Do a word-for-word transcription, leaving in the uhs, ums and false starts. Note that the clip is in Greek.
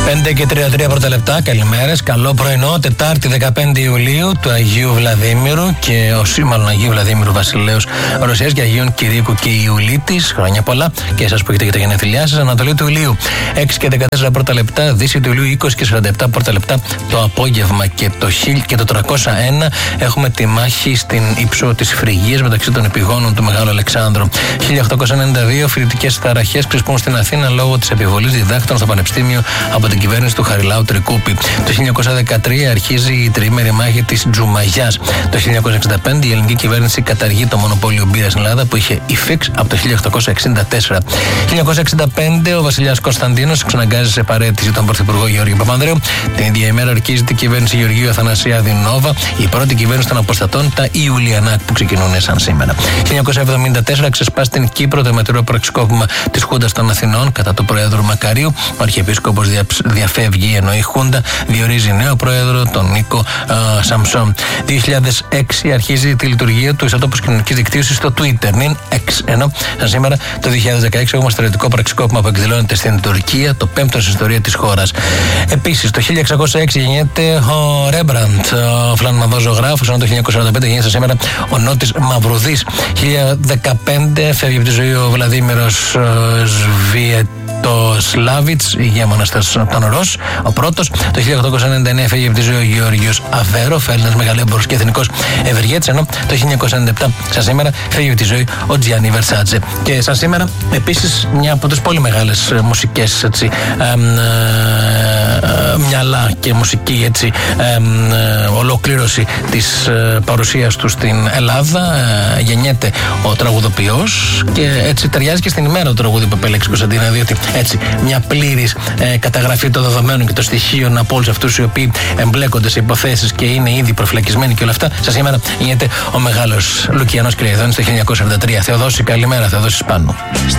πέντε και τριάντα τρία πρώτα λεπτά, καλημέρες, καλό πρωινό. Τετάρτη δεκαπέντε Ιουλίου του Αγίου Βλαδίμηρου και ο σήμαλον Αγίου Βλαδίμηρου Βασιλέως Ρωσίας και Αγίων Κυρίκου και Ιουλίτης. Χρόνια πολλά και εσάς που έχετε και τα γενέθλιά σας. Ανατολή του Ηλίου έξι και δεκατέσσερα πρώτα λεπτά, Δύση του Ηλίου είκοσι και σαράντα επτά πρώτα λεπτά το απόγευμα. Και το χίλια και το τριακόσια ένα έχουμε τη μάχη στην ύψο της Φρυγίας μεταξύ των επιγόνων του Μεγάλου Αλεξάνδρου. χίλια οκτακόσια ενενήντα δύο φοιτητικές ταραχές ξεσπούν στην Αθήνα λόγω της επιβολής διδάκτων στο Πανεπιστήμιο από την κυβέρνηση του Χαριλάου Τρικούπη. Το χίλια εννιακόσια δεκατρία αρχίζει η τριήμερη μάχη της Τζουμαγιάς. Το χίλια εννιακόσια εξήντα πέντε η ελληνική κυβέρνηση καταργεί το μονοπόλιο μπύρας στην Ελλάδα που είχε υφίξει από το χίλια οκτακόσια εξήντα τέσσερα. χίλια εννιακόσια εξήντα πέντε ο βασιλιάς Κωνσταντίνος ξαναγκάζει σε παραίτηση τον πρωθυπουργό Γεώργιο Παπανδρέου. Την ίδια ημέρα ορκίζεται η κυβέρνηση Γεωργίου Αθανασιάδη Νόβα, η πρώτη κυβέρνηση των αποστατών, τα Ιουλιανάκ που ξεκινούν σαν σήμερα. χίλια εννιακόσια εβδομήντα τέσσερα ξεσπά στην Κύπρο το μετρό πραξικόπημα της Χούντας των Αθηνών κατά του Προέδρου Μακαρίου. Ο Αρχιεπίσκοπος διαφεύγει ενώ η Χούντα διορίζει νέο πρόεδρο, τον Νίκο α, Σαμψόν. δύο χιλιάδες έξι αρχίζει τη λειτουργία του ιστότοπου κοινωνικής δικτύωσης στο Twitter, νυν X. Ενώ σαν σήμερα το δύο χιλιάδες δεκαέξι έχουμε στρατιωτικό πραξικόπημα που εκδηλώνεται στην Τουρκία, το πέμπτο στην ιστορία της χώρας. Επίσης, το χίλια εξακόσια έξι γεννιέται ο Ρέμπραντ, ο Φλαμανδός ζωγράφος, ενώ το χίλια εννιακόσια σαράντα πέντε γεννιέται σήμερα ο Νότης Μαυρουδής. χίλια δεκαπέντε φεύγει από τη ζωή ο Βλαδίμηρος Σβιετ. Το Σλάβιτς, ηγέμονας των Ρώσ, ο πρώτος. Το χίλια οκτακόσια ενενήντα εννέα φεύγει από τη ζωή ο Γεώργιος Αβέροφ, Έλληνας μεγαλέμπορος και εθνικός ευεργέτης. Ενώ το χίλια εννιακόσια ενενήντα επτά, σαν σήμερα, φεύγει από τη ζωή ο Τζιάννι Βερσάτζε. Και σαν σήμερα, επίσης, μια από τις πολύ μεγάλες μουσικές έτσι, εμ, ε, μυαλά και μουσική έτσι, εμ, ε, ολοκλήρωση της ε, παρουσίας του στην Ελλάδα. Ε, γεννιέται ο τραγουδοποιός και έτσι ταιριάζει και στην ημέρα του τραγούδι που επέλεξε Κωνσταντίνα, διότι έτσι μια πλήρης ε, καταγραφή των δεδομένων και των στοιχείων από όλους αυτούς οι οποίοι εμπλέκονται σε υποθέσεις και είναι ήδη προφυλακισμένοι και όλα αυτά. Σας σήμερα γίνεται ο μεγάλος Λουκιανός Κυριακός το χίλια εννιακόσια σαράντα τρία. Θεοδόση, καλημέρα, Θεοδόση Σπάνου.